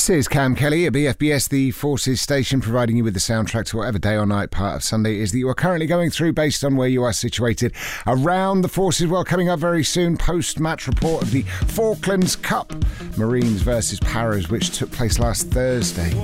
This is Cam Kelly at BFBS, the Forces station, providing you with the soundtrack to whatever day or night part of Sunday is that you are currently going through based on where you are situated around the Forces. Well, coming up very soon, post-match report of the Falklands Cup, Marines versus Paras, which took place last Thursday.